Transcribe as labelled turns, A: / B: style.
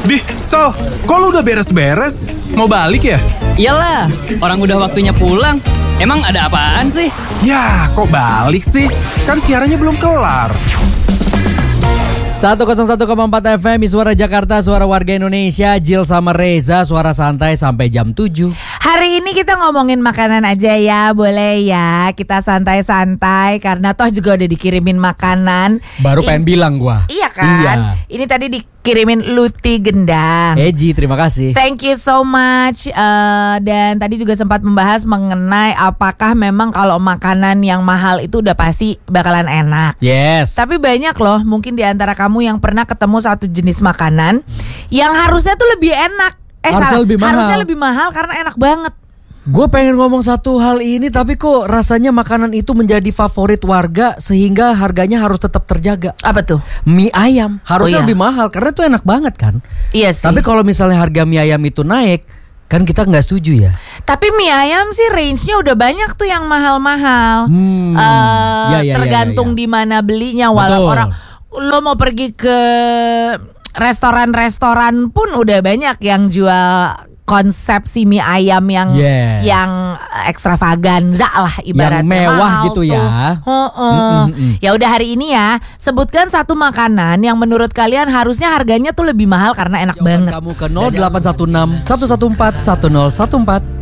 A: Dih, Sal, kok lu udah beres-beres? Mau balik ya?
B: Iyalah, orang udah waktunya pulang. Emang ada apaan sih?
A: Ya, kok balik sih? Kan siarannya belum kelar.
C: 101,4 FM, Suara Jakarta, suara warga Indonesia. Jill sama Reza, suara santai sampai jam 7.
D: Hari ini kita ngomongin makanan aja ya, boleh ya. Kita santai-santai karena toh juga udah dikirimin makanan.
C: Baru pengen bilang gua.
D: Iya kan?
C: Iya.
D: Ini tadi dikirimin Luti Gendang.
C: Eji, terima kasih.
D: Thank you so much. Dan tadi juga sempat membahas mengenai apakah memang kalau makanan yang mahal itu udah pasti bakalan enak.
C: Yes.
D: Tapi banyak loh mungkin di antara kamu yang pernah ketemu satu jenis makanan yang harusnya tuh lebih enak. Harusnya lebih mahal karena enak banget.
C: Gue pengen ngomong satu hal ini, tapi kok rasanya makanan itu menjadi favorit warga sehingga harganya harus tetap terjaga.
D: Apa tuh?
C: Mie ayam harusnya lebih mahal karena itu enak banget kan.
D: Iya sih.
C: Tapi kalau misalnya harga mie ayam itu naik, kan kita nggak setuju ya.
D: Tapi mie ayam sih range-nya udah banyak tuh yang mahal-mahal. Tergantung di mana belinya. Walau orang lo mau pergi ke restoran-restoran pun udah banyak yang jual konsep si mie ayam yang ekstravaganza lah ibaratnya,
C: yang mewah gitu
D: tuh.
C: Ya.
D: Ya udah hari ini ya, sebutkan satu makanan yang menurut kalian harusnya harganya tuh lebih mahal karena enak banget.
C: Kamu ke 0816 114 1014.